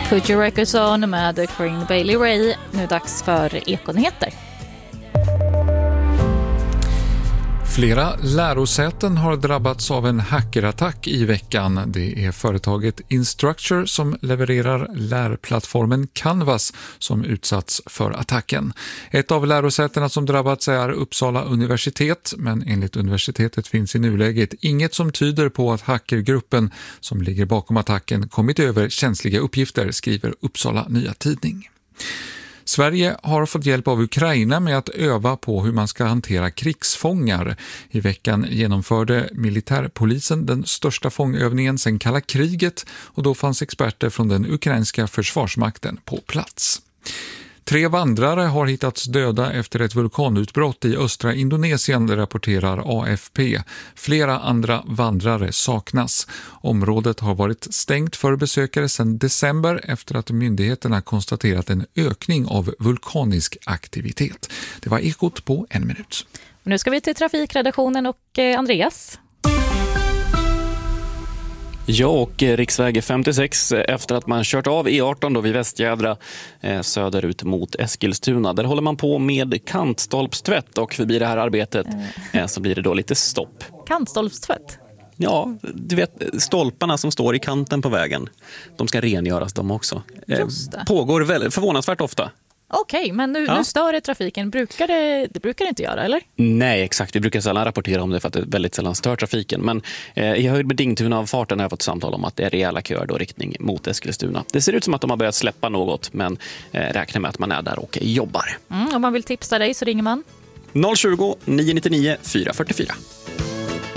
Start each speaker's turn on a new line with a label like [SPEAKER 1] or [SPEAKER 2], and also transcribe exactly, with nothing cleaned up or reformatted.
[SPEAKER 1] Put your records on med Corinne Bailey Rae. Nu dags för Ekonyheter.
[SPEAKER 2] Flera lärosäten har drabbats av en hackerattack i veckan. Det är företaget Instructure som levererar lärplattformen Canvas som utsatts för attacken. Ett av lärosätena som drabbats är Uppsala universitet, men enligt universitetet finns i nuläget inget som tyder på att hackergruppen som ligger bakom attacken kommit över känsliga uppgifter, skriver Uppsala Nya Tidning. Sverige har fått hjälp av Ukraina med att öva på hur man ska hantera krigsfångar. I veckan genomförde militärpolisen den största fångövningen sedan kalla kriget och då fanns experter från den ukrainska försvarsmakten på plats. Tre vandrare har hittats döda efter ett vulkanutbrott i östra Indonesien, rapporterar A F P. Flera andra vandrare saknas. Området har varit stängt för besökare sedan december efter att myndigheterna konstaterat en ökning av vulkanisk aktivitet. Det var Ekot på en minut.
[SPEAKER 1] Nu ska vi till trafikredaktionen och Andreas.
[SPEAKER 3] Ja, och riksväg femtiosex efter att man kört av E arton då vid Västjädra eh, söderut mot Eskilstuna. Där håller man på med kantstolpstvätt och förbi det här arbetet eh, så blir det då lite stopp.
[SPEAKER 1] Kantstolpstvätt?
[SPEAKER 3] Ja, du vet stolparna som står i kanten på vägen. De ska rengöras de också. Eh, pågår väldigt förvånansvärt ofta.
[SPEAKER 1] Okej, okay, men nu, ja. nu stör det trafiken. Brukar det, det brukar det inte göra, eller?
[SPEAKER 3] Nej, exakt. Vi brukar sällan rapportera om det för att det väldigt sällan stör trafiken. Men eh, i höjd med Dingtuna-avfarten har jag fått samtal om att det är rejäla köer då riktning mot Eskilstuna. Det ser ut som att de har börjat släppa något, men eh, räkna med att man är där och jobbar.
[SPEAKER 1] Mm, om man vill tipsa dig så ringer man?
[SPEAKER 3] noll tjugo, nio nio nio, fyra fyra fyra.